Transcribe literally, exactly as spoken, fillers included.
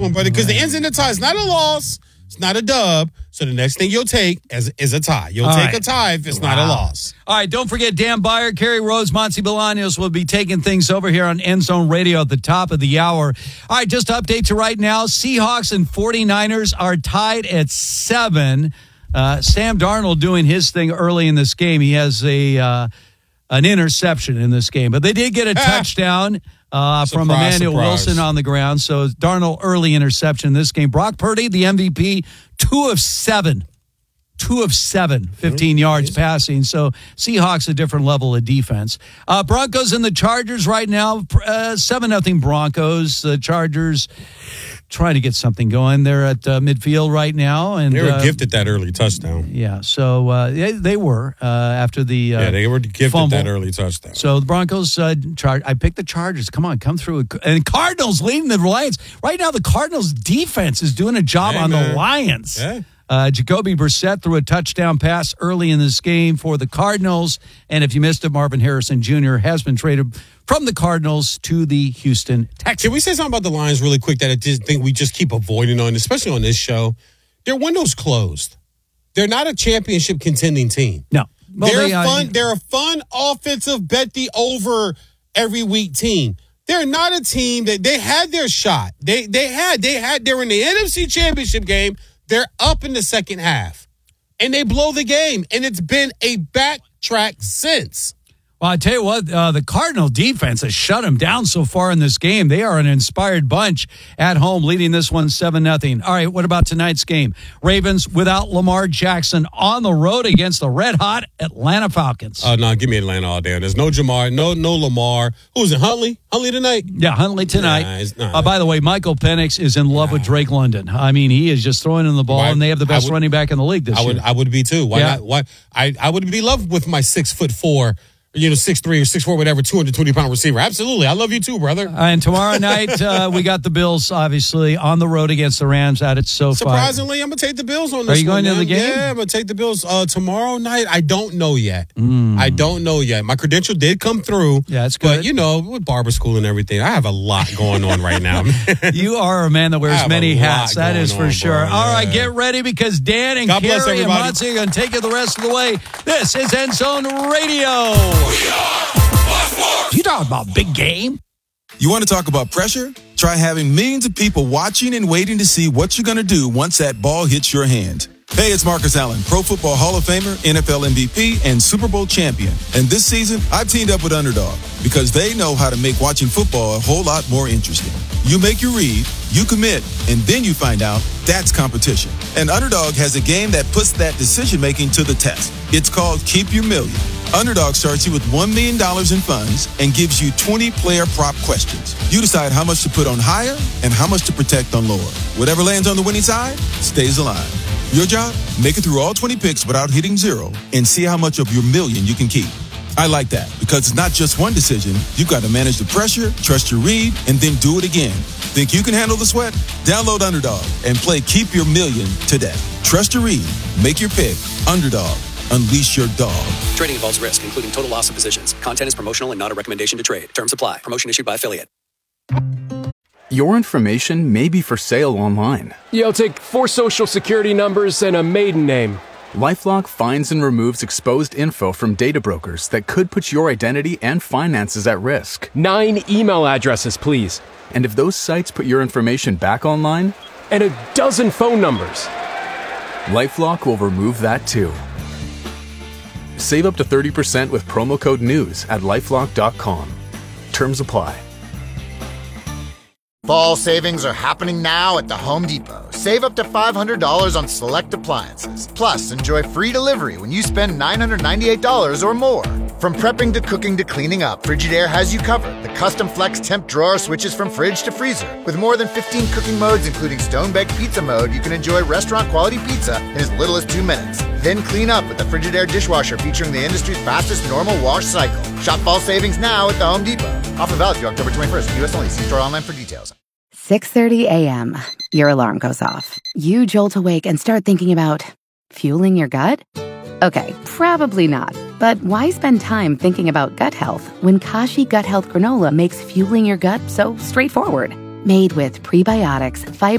one, brother, because the ends and the tie is not a loss. It's not a dub. So the next thing you'll take is, is a tie. You'll All take right. a tie if it's wow. not a loss. All right, don't forget Dan Byer, Kerry Rhodes, Monty Bolaños will be taking things over here on End Zone Radio at the top of the hour. All right, just to update you right now, Seahawks and 49ers are tied at seven. Uh, Sam Darnold doing his thing early in this game. He has a uh, an interception in this game, but they did get a touchdown uh, surprise, from Emmanuel surprise. Wilson on the ground. So Darnold early interception in this game. Brock Purdy, the M V P, two of seven. Two of seven, fifteen yards passing. So Seahawks a different level of defense. Uh, Broncos and the Chargers right now, uh, seven nothing Broncos. The Chargers trying to get something going. They're at uh, midfield right now. And they were uh, gifted that early touchdown. Yeah, so uh, they, they were uh, after the uh, Yeah, they were gifted fumble. that early touchdown. So the Broncos, uh, char- I picked the Chargers. Come on, come through. And Cardinals leading the Lions. Right now the Cardinals defense is doing a job hey, on man. the Lions. Yeah. Uh, Jacoby Brissett threw a touchdown pass early in this game for the Cardinals. And if you missed it, Marvin Harrison Junior has been traded from the Cardinals to the Houston Texans. Can we say something about the Lions really quick that I just think we just keep avoiding on, especially on this show? Their window's closed. They're not a championship contending team. No. Well, they're, they, a fun, uh, they're a fun offensive bet the over every week team. They're not a team that they had their shot. They they had they had they were in the N F C Championship game. They're up in the second half, and they blow the game, and it's been a backtrack since. Well, I tell you what, uh, the Cardinal defense has shut them down so far in this game. They are an inspired bunch at home, leading this one seven nothing. All right, what about tonight's game? Ravens without Lamar Jackson on the road against the red-hot Atlanta Falcons. Oh, uh, no, give me Atlanta all day. There's no Jamar, no no Lamar. Who's it, Huntley? Huntley tonight? Yeah, Huntley tonight. Nah, it's not. Uh, by the way, Michael Penix is in love nah. with Drake London. I mean, he is just throwing in the ball, Why, and they have the best would, running back in the league this I would, year. I would be, too. Why yeah. not? Why? I, I would be loved with my six foot four you know, six three or six four, whatever, two hundred twenty pound receiver. Absolutely. I love you too, brother. And tomorrow night, uh, we got the Bills, obviously, on the road against the Rams out at SoFi. Surprisingly, I'm going to take the Bills on this one. Are you going one, to the game? Yeah, I'm going to take the Bills uh, tomorrow night. I don't know yet. Mm. I don't know yet. My credential did come through. Yeah, it's good. But, you know, with barber school and everything, I have a lot going on right now. You are a man that wears many hats. That is for on, sure. Bro. All yeah. right, get ready because Dan and God Kerry and Monty are going to take you the rest of the way. This is End Zone Radio. We are You talking about big game? You want to talk about pressure? Try having millions of people watching and waiting to see what you're going to do once that ball hits your hand. Hey, it's Marcus Allen, Pro Football Hall of Famer, N F L M V P, and Super Bowl champion. And this season, I've teamed up with Underdog because they know how to make watching football a whole lot more interesting. You make your read, you commit, and then you find out that's competition. And Underdog has a game that puts that decision-making to the test. It's called Keep Your Million. Underdog starts you with one million dollars in funds and gives you twenty player prop questions. You decide how much to put on higher and how much to protect on lower. Whatever lands on the winning side stays alive. Your job? Make it through all twenty picks without hitting zero and see how much of your million you can keep. I like that because it's not just one decision. You've got to manage the pressure, trust your read, and then do it again. Think you can handle the sweat? Download Underdog and play Keep Your Million today. Trust your read. Make your pick. Underdog. Unleash your dog. Trading involves risk, including total loss of positions. Content is promotional and not a recommendation to trade. Terms apply. Promotion issued by affiliate. Your information may be for sale online. Yeah, I'll take four social security numbers and a maiden name. LifeLock finds and removes exposed info from data brokers that could put your identity and finances at risk. Nine email addresses, please. And if those sites put your information back online? And a dozen phone numbers. LifeLock will remove that too. Save up to thirty percent with promo code NEWS at LifeLock dot com. Terms apply. Fall savings are happening now at the Home Depot. Save up to five hundred dollars on select appliances. Plus, enjoy free delivery when you spend nine hundred ninety-eight dollars or more. From prepping to cooking to cleaning up, Frigidaire has you covered. The custom flex temp drawer switches from fridge to freezer. With more than fifteen cooking modes, including stone-baked pizza mode, you can enjoy restaurant-quality pizza in as little as two minutes. Then clean up with the Frigidaire dishwasher featuring the industry's fastest normal wash cycle. Shop fall savings now at the Home Depot. Offer valid through October twenty-first. U S only. See store online for details. six thirty a.m. Your alarm goes off. You jolt awake and start thinking about fueling your gut? Okay, probably not. But why spend time thinking about gut health when Kashi Gut Health Granola makes fueling your gut so straightforward? Made with prebiotics, fiber,